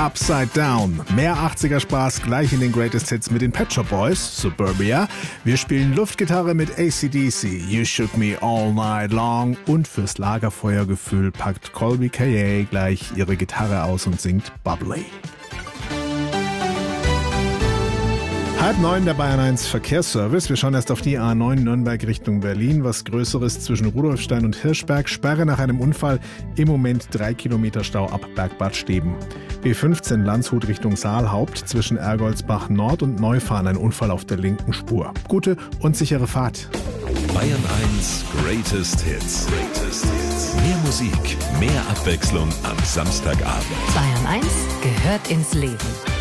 Upside Down. Mehr 80er Spaß gleich in den Greatest Hits mit den Pet Shop Boys, Suburbia. Wir spielen Luftgitarre mit AC/DC, You Shook Me All Night Long. Und fürs Lagerfeuergefühl packt Colby Kaye gleich ihre Gitarre aus und singt Bubbly. 8:30 der Bayern 1 Verkehrsservice. Wir schauen erst auf die A9 Nürnberg Richtung Berlin. Was Größeres zwischen Rudolfstein und Hirschberg. Sperre nach einem Unfall. Im Moment 3 Kilometer Stau ab Bergbad Steben. B15 Landshut Richtung Saalhaupt. Zwischen Ergoldsbach Nord und Neufahren ein Unfall auf der linken Spur. Gute und sichere Fahrt. Bayern 1 Greatest Hits. Mehr Musik, mehr Abwechslung am Samstagabend. Bayern 1 gehört ins Leben.